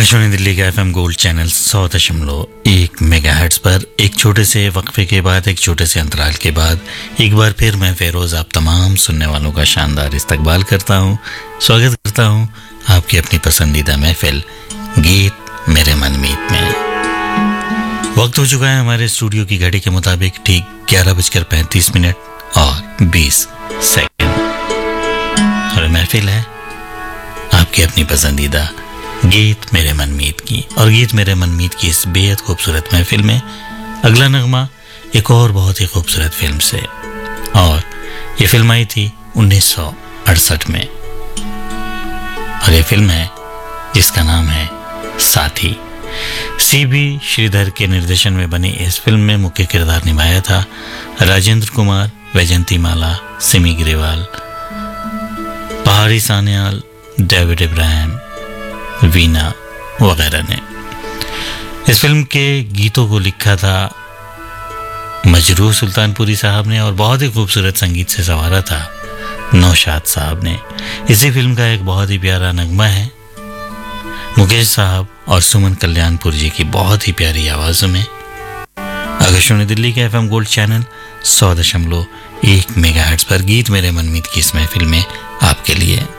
आकाशवाणी दिल्ली का FM gold channel 100.1 megahertz पर एक छोटे से वक्फे के बाद, एक छोटे से अंतराल के बाद एक बार फिर मैं फेरोज आप तमाम सुनने वालों का शानदार इस्तकबाल करता हूं, स्वागत करता हूं आपकी अपनी पसंदीदा महफिल गीत मेरे मनमीत में। वक्त हो चुका है हमारे स्टूडियो की घड़ी के मुताबिक ठीक 11:35 और 20 सेकंड और महफिल है आपकी अपनी पसंदीदा गीत मेरे मनमीत की। और गीत मेरे मनमीत की इस बेहद खूबसूरत महफिल में अगला नगमा एक और बहुत ही खूबसूरत फिल्म से, और ये फिल्म आई थी 1968 में, और ये फिल्म है जिसका नाम है साथी। CB श्रीधर के निर्देशन में बनी इस फिल्म में मुख्य किरदार निभाया था राजेंद्र कुमार, वैजंती माला, सिमी ग्रेवाल, पहाड़ी सान्याल, डेविड इब्राहिम, वीना वगैरह ने। इस फिल्म के गीतों को लिखा था मजरूह सुल्तानपुरी साहब ने, और बहुत ही खूबसूरत संगीत से संवारा था नौशाद साहब ने। इसी फिल्म का एक बहुत ही प्यारा नगमा है मुकेश साहब और सुमन कल्याणपुर जी की बहुत ही प्यारी आवाजों में। आकाशवाणी दिल्ली के FM गोल्ड चैनल 100.1 मेगाहर्ट्ज पर गीत मेरे मनमीत की इस महफिल में आपके लिए